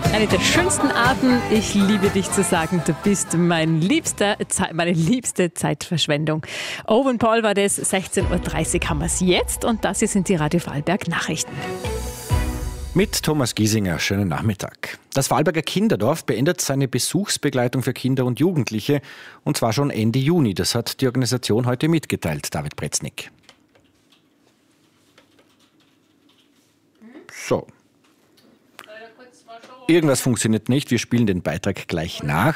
Eine der schönsten Arten, ich liebe dich zu sagen, du bist meine liebste Zeitverschwendung. Owen Paul war das, 16.30 Uhr haben wir es jetzt und das hier sind die Radio Vorarlberg Nachrichten. Mit Thomas Giesinger, schönen Nachmittag. Das Vorarlberger Kinderdorf beendet seine Besuchsbegleitung für Kinder und Jugendliche und zwar schon Ende Juni. Das hat die Organisation heute mitgeteilt, David Pretznik. So. Irgendwas funktioniert nicht, wir spielen den Beitrag gleich nach.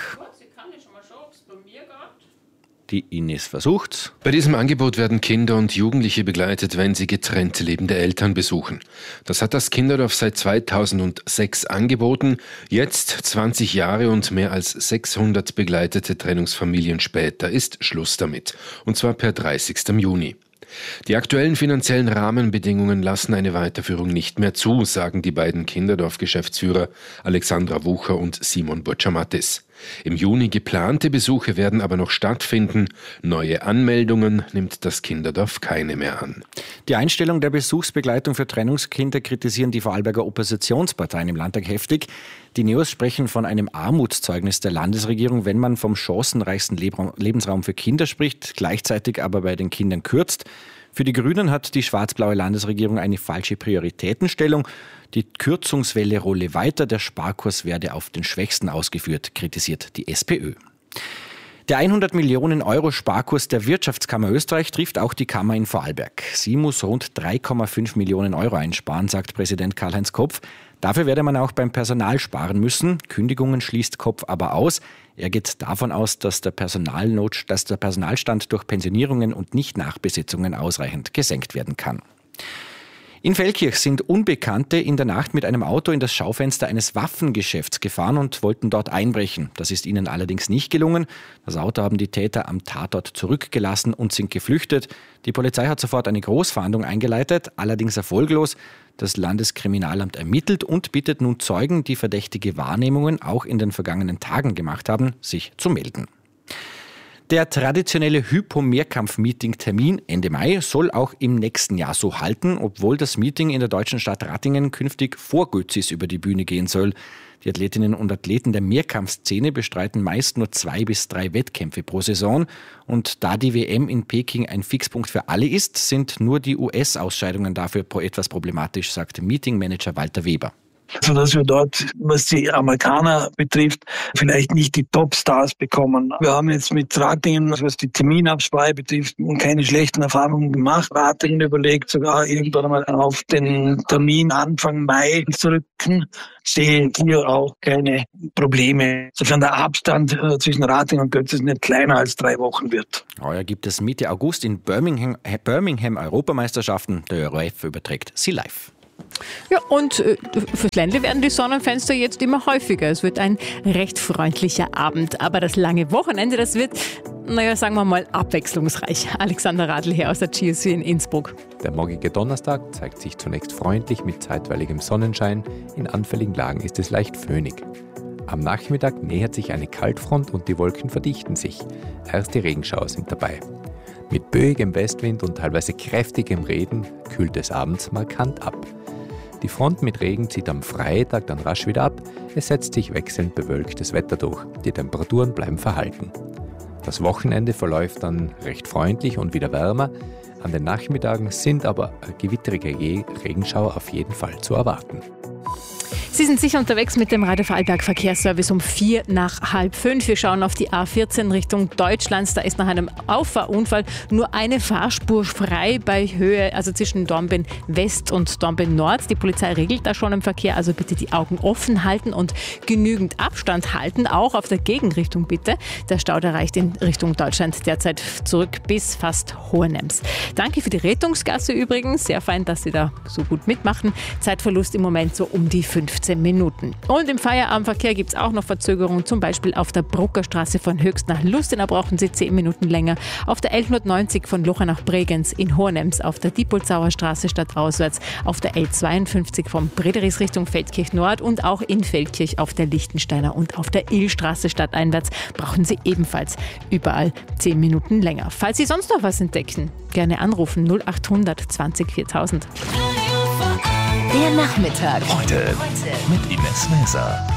Die Ines versucht's. Bei diesem Angebot werden Kinder und Jugendliche begleitet, wenn sie getrennt lebende Eltern besuchen. Das hat das Kinderdorf seit 2006 angeboten. Jetzt, 20 Jahre und mehr als 600 begleitete Trennungsfamilien später, ist Schluss damit. Und zwar per 30. Juni. Die aktuellen finanziellen Rahmenbedingungen lassen eine Weiterführung nicht mehr zu, sagen die beiden Kinderdorf-Geschäftsführer Alexandra Wucher und Simon Bocciamatis. Im Juni geplante Besuche werden aber noch stattfinden. Neue Anmeldungen nimmt das Kinderdorf keine mehr an. Die Einstellung der Besuchsbegleitung für Trennungskinder kritisieren die Vorarlberger Oppositionsparteien im Landtag heftig. Die Neos sprechen von einem Armutszeugnis der Landesregierung, wenn man vom chancenreichsten Lebensraum für Kinder spricht, gleichzeitig aber bei den Kindern kürzt. Für die Grünen hat die schwarz-blaue Landesregierung eine falsche Prioritätenstellung. Die Kürzungswelle rolle weiter, der Sparkurs werde auf den Schwächsten ausgeführt, kritisiert die SPÖ. Der 100 Millionen Euro Sparkurs der Wirtschaftskammer Österreich trifft auch die Kammer in Vorarlberg. Sie muss rund 3,5 Millionen Euro einsparen, sagt Präsident Karl-Heinz Kopf. Dafür werde man auch beim Personal sparen müssen. Kündigungen schließt Kopf aber aus. Er geht davon aus, dass der Personalstand durch Pensionierungen und Nicht-Nachbesetzungen ausreichend gesenkt werden kann. In Feldkirch sind Unbekannte in der Nacht mit einem Auto in das Schaufenster eines Waffengeschäfts gefahren und wollten dort einbrechen. Das ist ihnen allerdings nicht gelungen. Das Auto haben die Täter am Tatort zurückgelassen und sind geflüchtet. Die Polizei hat sofort eine Großfahndung eingeleitet, allerdings erfolglos. Das Landeskriminalamt ermittelt und bittet nun Zeugen, die verdächtige Wahrnehmungen auch in den vergangenen Tagen gemacht haben, sich zu melden. Der traditionelle Hypo-Mehrkampf-Meeting-Termin Ende Mai soll auch im nächsten Jahr so halten, obwohl das Meeting in der deutschen Stadt Rattingen künftig vor Götzis über die Bühne gehen soll. Die Athletinnen und Athleten der Mehrkampfszene bestreiten meist nur 2 bis 3 Wettkämpfe pro Saison. Und da die WM in Peking ein Fixpunkt für alle ist, sind nur die US-Ausscheidungen dafür etwas problematisch, sagt Meetingmanager Walter Weber. Sodass wir dort, was die Amerikaner betrifft, vielleicht nicht die Topstars bekommen. Wir haben jetzt mit Rattingen, was die Terminabsprache betrifft, keine schlechten Erfahrungen gemacht. Rattingen überlegt sogar irgendwann einmal auf den Termin Anfang Mai zu rücken. Sehe hier auch keine Probleme, sofern der Abstand zwischen Rattingen und Götzis nicht kleiner als 3 Wochen wird. Heuer gibt es Mitte August in Birmingham Europameisterschaften. Der ORF überträgt sie live. Ja, und fürs Ländle werden die Sonnenfenster jetzt immer häufiger. Es wird ein recht freundlicher Abend. Aber das lange Wochenende, das wird, sagen wir mal, abwechslungsreich. Alexander Radl hier aus der GSC in Innsbruck. Der morgige Donnerstag zeigt sich zunächst freundlich mit zeitweiligem Sonnenschein. In anfälligen Lagen ist es leicht föhnig. Am Nachmittag nähert sich eine Kaltfront und die Wolken verdichten sich. Erste Regenschauer sind dabei. Mit böigem Westwind und teilweise kräftigem Regen kühlt es abends markant ab. Die Front mit Regen zieht am Freitag dann rasch wieder ab. Es setzt sich wechselnd bewölktes Wetter durch. Die Temperaturen bleiben verhalten. Das Wochenende verläuft dann recht freundlich und wieder wärmer. An den Nachmittagen sind aber gewitterige Regenschauer auf jeden Fall zu erwarten. Sie sind sicher unterwegs mit dem Radio Vorarlberg Verkehrsservice um 4:45. Wir schauen auf die A14 Richtung Deutschlands. Da ist nach einem Auffahrunfall nur eine Fahrspur frei bei Höhe, also zwischen Dornbirn West und Dornbirn Nord. Die Polizei regelt da schon im Verkehr, also bitte die Augen offen halten und genügend Abstand halten. Auch auf der Gegenrichtung bitte. Der Stau reicht in Richtung Deutschland derzeit zurück bis fast Hohenems. Danke für die Rettungsgasse übrigens. Sehr fein, dass Sie da so gut mitmachen. Zeitverlust im Moment so um die 15 Minuten. Und im Feierabendverkehr gibt es auch noch Verzögerungen, zum Beispiel auf der Bruckerstraße von Höchst nach Lustenau brauchen Sie 10 Minuten länger, auf der L190 von Locha nach Bregenz in Hohenems, auf der Diepolzauer Straße stadtauswärts, auf der L52 von Brederis Richtung Feldkirch Nord und auch in Feldkirch auf der Lichtensteiner und auf der Illstraße stadteinwärts brauchen Sie ebenfalls überall 10 Minuten länger. Falls Sie sonst noch was entdecken, gerne anrufen 0800 20 4000. Der Nachmittag. Heute mit Ines Mäser.